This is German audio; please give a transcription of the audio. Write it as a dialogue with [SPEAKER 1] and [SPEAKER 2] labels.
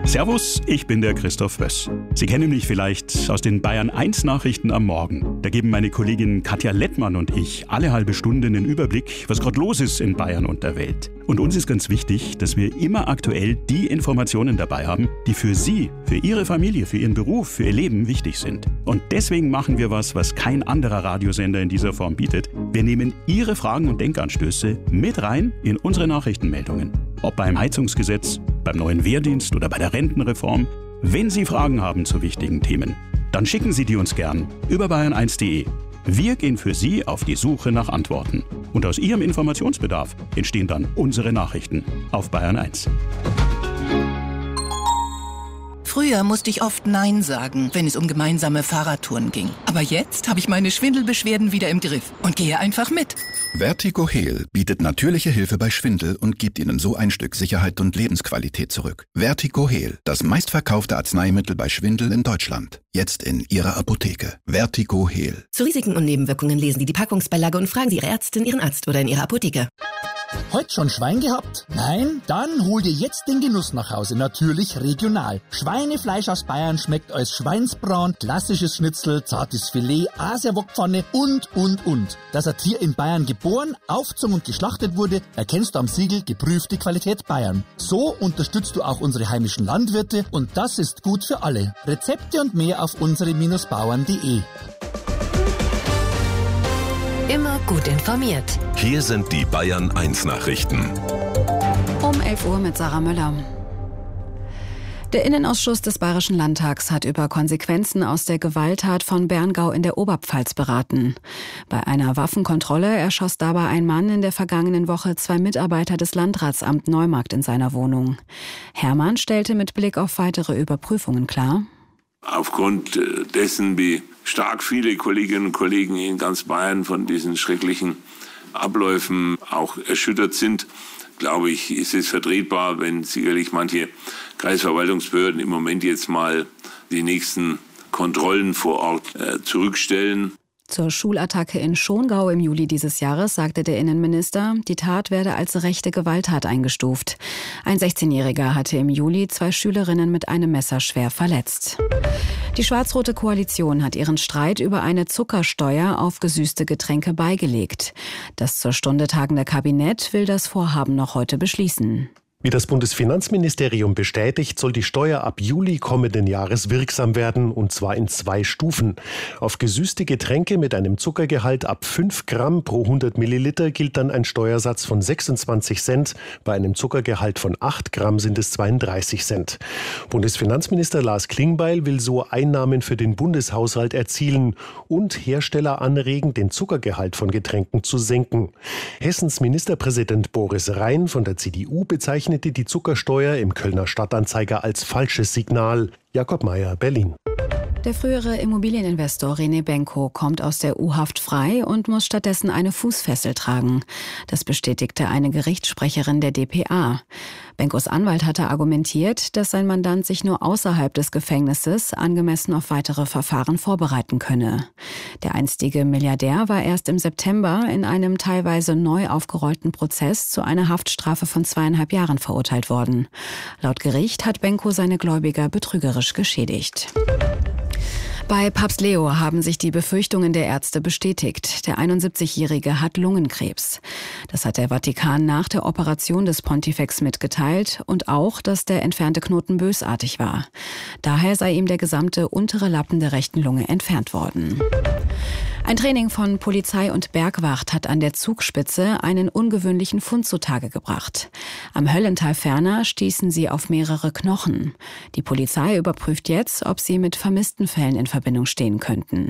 [SPEAKER 1] Servus, ich bin der Christoph Wöss. Sie kennen mich vielleicht aus den Bayern 1 Nachrichten am Morgen. Da geben meine Kollegin Katja Lettmann und ich alle halbe Stunde einen Überblick, was gerade los ist in Bayern und der Welt. Und uns ist ganz wichtig, dass wir immer aktuell die Informationen dabei haben, die für Sie, für Ihre Familie, für Ihren Beruf, für Ihr Leben wichtig sind. Und deswegen machen wir was kein anderer Radiosender in dieser Form bietet. Wir nehmen Ihre Fragen und Denkanstöße mit rein in unsere Nachrichtenmeldungen. Ob beim Heizungsgesetz, beim neuen Wehrdienst oder bei der Rentenreform. Wenn Sie Fragen haben zu wichtigen Themen, dann schicken Sie die uns gern über bayern1.de. Wir gehen für Sie auf die Suche nach Antworten. Und aus Ihrem Informationsbedarf entstehen dann unsere Nachrichten auf Bayern 1.
[SPEAKER 2] Früher musste ich oft Nein sagen, wenn es um gemeinsame Fahrradtouren ging. Aber jetzt habe ich meine Schwindelbeschwerden wieder im Griff und gehe einfach mit.
[SPEAKER 3] Vertigo Heal bietet natürliche Hilfe bei Schwindel und gibt Ihnen so ein Stück Sicherheit und Lebensqualität zurück. Vertigo Heal, das meistverkaufte Arzneimittel bei Schwindel in Deutschland. Jetzt in Ihrer Apotheke. Vertigo Heal.
[SPEAKER 4] Zu Risiken und Nebenwirkungen lesen Sie die Packungsbeilage und fragen Sie Ihre Ärztin, Ihren Arzt oder in Ihrer Apotheke.
[SPEAKER 5] Heute schon Schwein gehabt? Nein? Dann hol dir jetzt den Genuss nach Hause, natürlich regional. Schweinefleisch aus Bayern schmeckt als Schweinsbraten, klassisches Schnitzel, zartes Filet, Asiawokpfanne und. Dass ein Tier in Bayern geboren, aufgezogen und geschlachtet wurde, erkennst du am Siegel geprüfte Qualität Bayern. So unterstützt du auch unsere heimischen Landwirte und das ist gut für alle. Rezepte und mehr auf unsere-bauern.de.
[SPEAKER 4] Immer gut informiert.
[SPEAKER 6] Hier sind die Bayern 1 Nachrichten.
[SPEAKER 7] Um 11 Uhr mit Sarah Müller. Der Innenausschuss des Bayerischen Landtags hat über Konsequenzen aus der Gewalttat von Berngau in der Oberpfalz beraten. Bei einer Waffenkontrolle erschoss dabei ein Mann in der vergangenen Woche 2 Mitarbeiter des Landratsamt Neumarkt in seiner Wohnung. Hermann stellte mit Blick auf weitere Überprüfungen klar:
[SPEAKER 8] Aufgrund dessen, wie stark viele Kolleginnen und Kollegen in ganz Bayern von diesen schrecklichen Abläufen auch erschüttert sind, glaube ich, ist es vertretbar, wenn sicherlich manche Kreisverwaltungsbehörden im Moment jetzt mal die nächsten Kontrollen vor Ort zurückstellen.
[SPEAKER 7] Zur Schulattacke in Schongau im Juli dieses Jahres sagte der Innenminister, die Tat werde als rechte Gewalttat eingestuft. Ein 16-Jähriger hatte im Juli 2 Schülerinnen mit einem Messer schwer verletzt. Die schwarz-rote Koalition hat ihren Streit über eine Zuckersteuer auf gesüßte Getränke beigelegt. Das zur Stunde tagende Kabinett will das Vorhaben noch heute beschließen.
[SPEAKER 9] Wie das Bundesfinanzministerium bestätigt, soll die Steuer ab Juli kommenden Jahres wirksam werden, und zwar in 2 Stufen. Auf gesüßte Getränke mit einem Zuckergehalt ab 5 Gramm pro 100 Milliliter gilt dann ein Steuersatz von 26 Cent. Bei einem Zuckergehalt von 8 Gramm sind es 32 Cent. Bundesfinanzminister Lars Klingbeil will so Einnahmen für den Bundeshaushalt erzielen und Hersteller anregen, den Zuckergehalt von Getränken zu senken. Hessens Ministerpräsident Boris Rhein von der CDU bezeichnete die Zuckersteuer im Kölner Stadtanzeiger als falsches Signal. Jakob Mayer, Berlin.
[SPEAKER 7] Der frühere Immobilieninvestor René Benko kommt aus der U-Haft frei und muss stattdessen eine Fußfessel tragen. Das bestätigte eine Gerichtssprecherin der dpa. Benkos Anwalt hatte argumentiert, dass sein Mandant sich nur außerhalb des Gefängnisses angemessen auf weitere Verfahren vorbereiten könne. Der einstige Milliardär war erst im September in einem teilweise neu aufgerollten Prozess zu einer Haftstrafe von 2,5 Jahren verurteilt worden. Laut Gericht hat Benko seine Gläubiger betrügerisch geschädigt. Bei Papst Leo haben sich die Befürchtungen der Ärzte bestätigt. Der 71-Jährige hat Lungenkrebs. Das hat der Vatikan nach der Operation des Pontifex mitgeteilt und auch, dass der entfernte Knoten bösartig war. Daher sei ihm der gesamte untere Lappen der rechten Lunge entfernt worden. Ein Training von Polizei und Bergwacht hat an der Zugspitze einen ungewöhnlichen Fund zutage gebracht. Am Höllental ferner stießen sie auf mehrere Knochen. Die Polizei überprüft jetzt, ob sie mit vermissten Fällen in Verbindung stehen könnten.